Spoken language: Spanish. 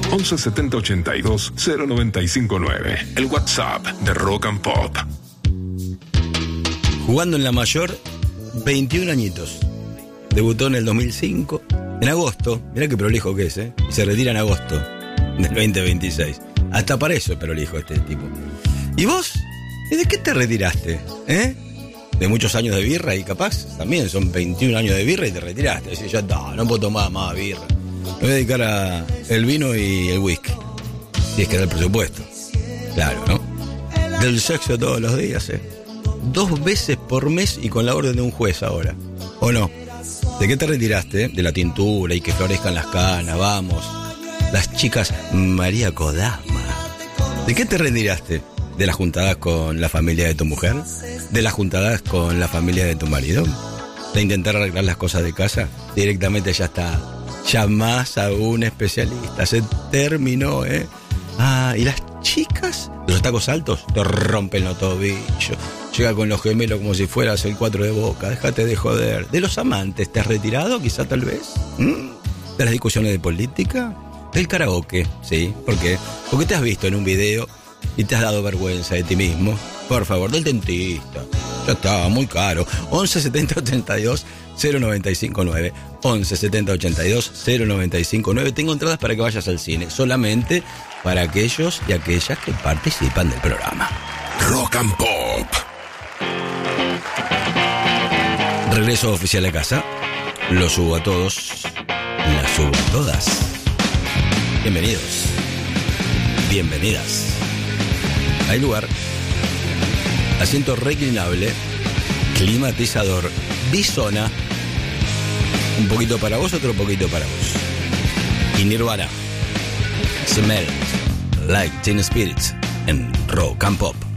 11 70 82 0959. El WhatsApp de Rock and Pop. Jugando en la mayor, 21 añitos. Debutó en el 2005, en agosto. Mirá qué prolijo que es, ¿eh? Y se retira en agosto del 2026. Hasta para eso es prolijo este tipo. ¿Y vos? ¿Y de qué te retiraste? De muchos años de birra y capaz también son 21 años de birra y te retiraste. Decís, ya está, no puedo tomar más birra. Me voy a dedicar a el vino y el whisky. Si es que da el presupuesto. Claro, ¿no? Del sexo todos los días, 2 veces por mes y con la orden de un juez ahora. ¿O no? ¿De qué te retiraste? De la tintura y que florezcan las canas, vamos. Las chicas María Kodama. ¿De qué te retiraste? ¿De las juntadas con la familia de tu mujer? ¿De las juntadas con la familia de tu marido? ¿De intentar arreglar las cosas de casa? Directamente ya está. Llamás a un especialista. Se terminó, ¿y las chicas? Los tacos altos te rompen los tobillos. Llega con los gemelos como si fueras el 4 de Boca. Déjate de joder. ¿De los amantes te has retirado, quizá, tal vez? ¿De las discusiones de política? ¿Del karaoke? Sí, ¿por qué? Porque te has visto en un video y te has dado vergüenza de ti mismo. Por favor, del dentista. Ya está, muy caro. 11 70 82 0959. 11 70 82 0959. Tengo entradas para que vayas al cine. Solamente para aquellos y aquellas que participan del programa. Rock and Pop. Regreso oficial a casa. Lo subo a todos. Las subo a todas. Bienvenidos. Bienvenidas. Hay lugar. Asiento reclinable. Climatizador. Bisona. Un poquito para vos, otro poquito para vos. Y Nirvana. Smell Like Teen Spirits en Rock and Pop.